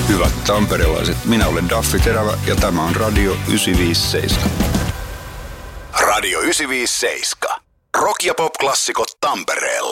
Hyvät tamperelaiset, minä olen Daffi Terävä ja tämä on Radio 957. Radio 957. Rock- ja pop-klassikot Tampereella.